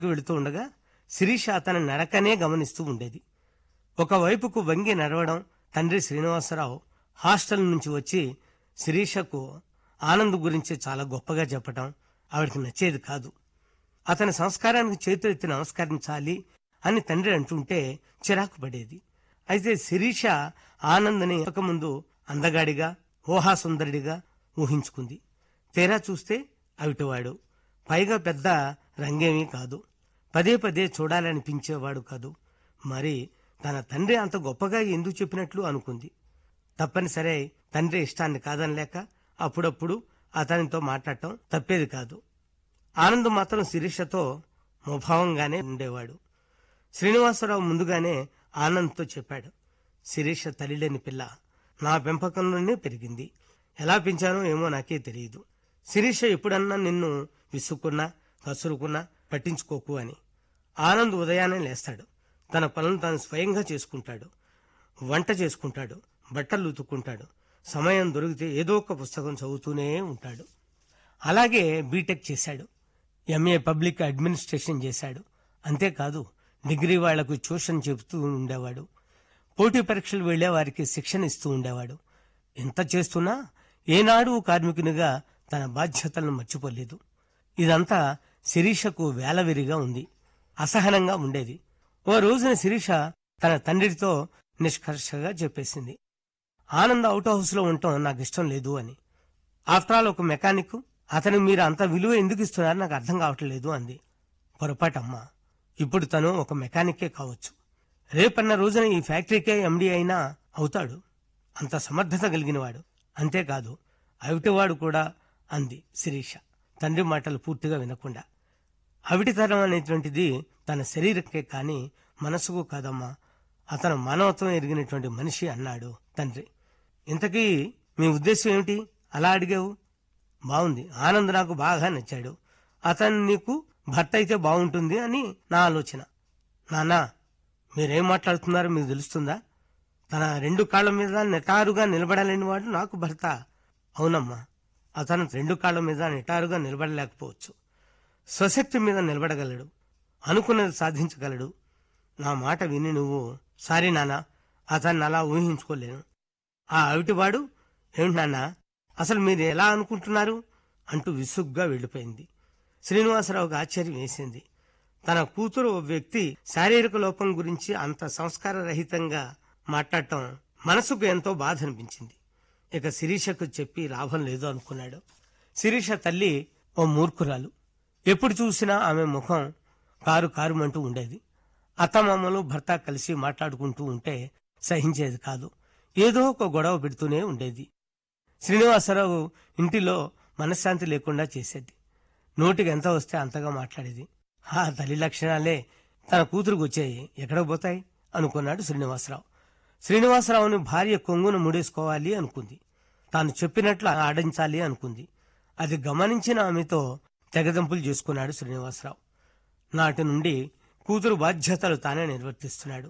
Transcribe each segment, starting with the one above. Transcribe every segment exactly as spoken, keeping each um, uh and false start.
వెళుతూ ఉండగా శిరీష అతని నడకనే గమనిస్తూ ఉండేది. ఒకవైపుకు వంగి నడవడం, తండ్రి శ్రీనివాసరావు హాస్టల్ నుంచి వచ్చి శిరీషకు ఆనంద్ గురించి చాలా గొప్పగా చెప్పటం ఆవిడికి నచ్చేది కాదు. అతని సంస్కారానికి చేతులెత్తి నమస్కరించాలి అని తండ్రి అంటుంటే చిరాకు పడేది. అయితే శిరీష ఆనంద్ని ముందు అందగాడిగా, ఊహాసుందరుడిగా ఊహించుకుంది. తీరా చూస్తే అవిటివాడు, పైగా పెద్ద రంగేమీ కాదు, పదే పదే చూడాలనిపించేవాడు కాదు. మరి తన తండ్రి అంత గొప్పగా ఎందుకు చెప్పినట్లు అనుకుంది. తప్పనిసరే తండ్రి ఇష్టాన్ని కాదనలేక అప్పుడప్పుడు అతనితో మాట్లాడటం తప్పేది కాదు. ఆనంద్ మాత్రం శిరీషతో ముభావంగానే ఉండేవాడు. శ్రీనివాసరావు ముందుగానే ఆనంద్తో చెప్పాడు, శిరీష తల్లిలేని పిల్ల, నా పెంపకంలోనే పెరిగింది. ఎలా పెంచానో ఏమో నాకే తెలియదు. శిరీష ఎప్పుడన్నా నిన్ను విసుక్కున్నా, కసురుకున్నా పట్టించుకోకు అని. ఆనంద్ ఉదయాన్నే లేస్తాడు, తన పనులు తాను స్వయంగా చేసుకుంటాడు. వంట చేసుకుంటాడు, బట్టలు ఉతుక్కుంటాడు. సమయం దొరికితే ఏదో ఒక పుస్తకం చదువుతూనే ఉంటాడు. అలాగే బీటెక్ చేశాడు, ఎంఏ పబ్లిక్ అడ్మినిస్ట్రేషన్ చేశాడు. అంతేకాదు డిగ్రీ వాళ్లకు ట్యూషన్ చెబుతూ ఉండేవాడు. పోటీ పరీక్షలు వెళ్లే వారికి శిక్షణ ఇస్తూ ఉండేవాడు. ఎంత చేస్తున్నా ఏనాడు కార్మికునిగా తన బాధ్యతలను మర్చిపోలేదు. ఇదంతా శిరీషకు వేలవిరిగా ఉంది, అసహనంగా ఉండేది. ఓ రోజున శిరీష తన తండ్రితో నిష్కర్షగా చెప్పేసింది, ఆనంద్ అవుట్ హౌస్ లో ఉండటం నాకు ఇష్టం లేదు అని. ఆఫ్టర్ ఆల్ ఒక మెకానిక్, అతను మీరు అంత విలువ ఎందుకు ఇస్తున్నారో నాకు అర్థం కావట్లేదు అంది. పొరపాటమ్మా, ఇప్పుడు తను ఒక మెకానికే కావచ్చు, రేపన్న రోజున ఈ ఫ్యాక్టరీకే ఎండీ అయినా అవుతాడు. అంత సమర్థత కలిగినవాడు. అంతేకాదు అవిటివాడు కూడా అంది శిరీష తండ్రి మాటలు పూర్తిగా వినకుండా. అవిటితనం అనేటువంటిది తన శరీరకే కాని మనసుకు కాదమ్మా, అతను మానవత్వం ఎరిగినటువంటి మనిషి అన్నాడు తండ్రి. ఇంతకీ మీ ఉద్దేశం ఏమిటి, అలా అడిగావు? బాగుంది, ఆనంద్ నాకు బాగా నచ్చాడు, అతను నీకు భర్త అయితే బాగుంటుంది అని నా ఆలోచన. నాన్నా, మీరేం మాట్లాడుతున్నారో మీకు తెలుస్తుందా? తన రెండు కాళ్ల మీద నిటారుగా నిలబడలేని వాడు నాకు భర్త. అవునమ్మా, అతను రెండు కాళ్ల మీద నిటారుగా నిలబడలేకపోవచ్చు, స్వశక్తి మీద నిలబడగలడు, అనుకున్నది సాధించగలడు. నా మాట విని నువ్వు, సారీ నాన్న, అతన్ని అలా ఊహించుకోలేను. ఆ అవిటివాడు ఏమిటి నాన్న, అసలు మీరు ఎలా అనుకుంటున్నారు అంటూ విసుగ్గా వెళ్లిపోయింది. శ్రీనివాసరావుకి ఆశ్చర్యం వేసింది. తన కూతురు ఓ వ్యక్తి శారీరక లోపం గురించి అంత సంస్కార రహితంగా మాట్లాడటం మనసుకు ఎంతో బాధ అనిపించింది. ఇక శిరీషకు చెప్పి లాభం లేదు అనుకున్నాడు. శిరీష తల్లి ఓ మూర్ఖురాలు. ఎప్పుడు చూసినా ఆమె ముఖం కారు కారుమంటూ ఉండేది. అత్తమామలు భర్త కలిసి మాట్లాడుకుంటూ ఉంటే సహించేది కాదు, ఏదో ఒక గొడవ పెడుతూనే ఉండేది. శ్రీనివాసరావు ఇంటిలో మనశ్శాంతి లేకుండా చేసేది. నోటికి ఎంత వస్తే అంతగా మాట్లాడేది. ఆ తల్లి లక్షణాలే తన కూతురుకు వచ్చాయి, ఎక్కడ పోతాయి అనుకున్నాడు శ్రీనివాసరావు. శ్రీనివాసరావుని భార్య కొంగును ముడేసుకోవాలి అనుకుంది, తాను చెప్పినట్లు ఆడించాలి అనుకుంది. అది గమనించిన ఆమెతో తెగదంపులు చేసుకున్నాడు శ్రీనివాసరావు. నాటి నుండి కూతురు బాధ్యతలు తానే నిర్వర్తిస్తున్నాడు.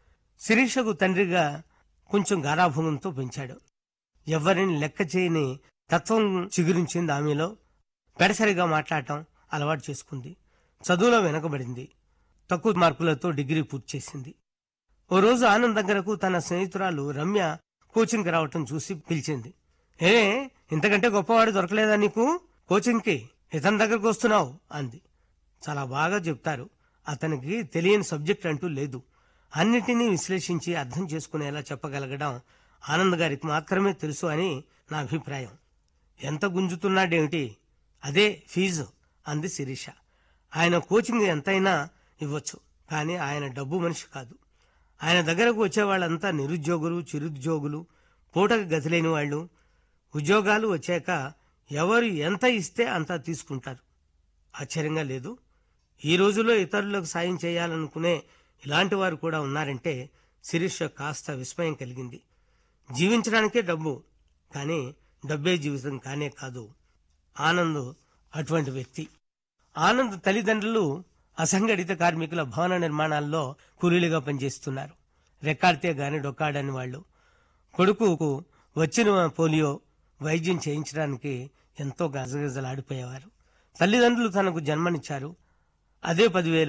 శిరీషకు తండ్రిగా కొంచెం గారాభంగంతో పెంచాడు. ఎవరిని లెక్క చేయని తత్వం చిగురించింది ఆమెలో. పెడసరిగా మాట్లాడటం అలవాటు చేసుకుంది. చదువులో వెనకబడింది. తక్కువ మార్కులతో డిగ్రీ పూర్తి చేసింది. ఓ రోజు ఆనంద్ దగ్గరకు తన స్నేహితురాలు రమ్య కోచింగ్కి రావటం చూసి పిలిచింది. ఏ, ఇంతకంటే గొప్పవాడు దొరకలేదా నీకు కోచింగ్కి? ఇతని దగ్గరకు వస్తున్నావు అంది. చాలా బాగా చెప్తారు, అతనికి తెలియని సబ్జెక్ట్ అంటూ లేదు, అన్నిటినీ విశ్లేషించి అర్థం చేసుకునేలా చెప్పగలగడం ఆనంద్ గారికి మాత్రమే తెలుసు అని నా అభిప్రాయం. ఎంత గుంజుతున్నాడేమిటి, అదే ఫీజు అంది శిరీష. ఆయన కోచింగ్ ఎంతైనా ఇవ్వచ్చు, కానీ ఆయన డబ్బు మనిషి కాదు. ఆయన దగ్గరకు వచ్చేవాళ్ళంతా నిరుద్యోగులు, చిరుద్యోగులు, పూటకు గతిలేని వాళ్ళు. ఉద్యోగాలు వచ్చాక ఎవరు ఎంత ఇస్తే అంత తీసుకుంటారు. ఆశ్చర్యంగా లేదు, ఈ రోజుల్లో ఇతరులకు సాయం చేయాలనుకునే ఇలాంటి వారు కూడా ఉన్నారంటే శిరీష కాస్త విస్మయం కలిగింది. జీవించడానికే డబ్బు, కానీ డబ్బే జీవితం కానే కాదు. ఆనంద్ అటువంటి వ్యక్తి. ఆనంద్ తల్లిదండ్రులు అసంఘటిత కార్మికుల భవన నిర్మాణాల్లో కూలీలుగా పనిచేస్తున్నారు. రెక్కాడితే గాని డొక్కాడని వాళ్ళు. కొడుకుకు వచ్చిన పోలియో వైద్యం చేయించడానికి ఎంతో గజగజలాడిపోయేవారు. తల్లిదండ్రులు తనకు జన్మనిచ్చారు. అదే పదివేలు